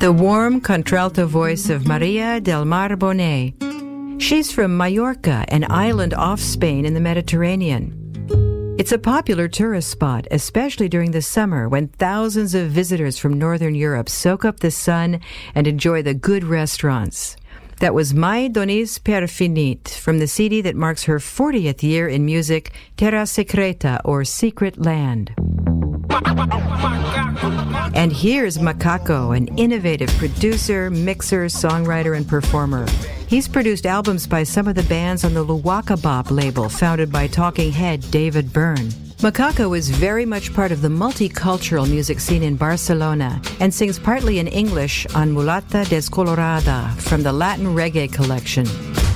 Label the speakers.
Speaker 1: The warm contralto voice of Maria del Mar Bonet. She's from Mallorca, an island off Spain in the Mediterranean. It's a popular tourist spot, especially during the summer when thousands of visitors from Northern Europe soak up the sun and enjoy the good restaurants. That was Mai Doniz Perfinit from the CD that marks her 40th year in music, Terra Secreta, or Secret Land. And here's Macaco, an innovative producer, mixer, songwriter, and performer. He's produced albums by some of the bands on the Luwaka Bop label, founded by talking head David Byrne. Macaco is very much part of the multicultural music scene in Barcelona and sings partly in English on Mulata Descolorada from the Latin Reggae collection.